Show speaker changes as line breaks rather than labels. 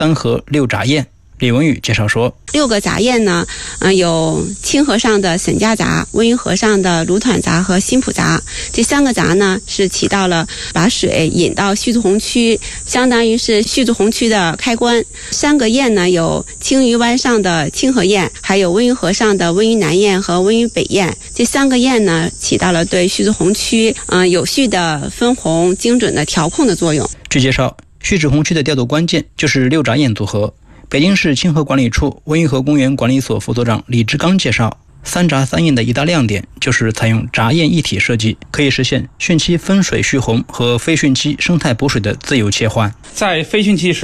丹河六闸堰。李文宇介绍说
，6个闸堰呢，有清河上的沈家闸、温榆河上的芦团闸和新浦闸。这3个闸呢，是起到了把水引到胥族洪区，相当于是胥族洪区的开关。3个堰呢，有青鱼湾上的清河堰，还有温榆河上的温榆南堰和温榆北堰。这3个堰呢，起到了对胥族洪区有序的分洪、精准的调控的作用。
据介绍，胥族洪区的调度关键就是6闸堰组合。北京市清河管理处温榆河公园管理所副所长李志刚介绍，3闸3堰的一大亮点就是采用闸堰一体设计，可以实现汛期分水蓄洪和非汛期生态补水的自由切换。
在非汛期时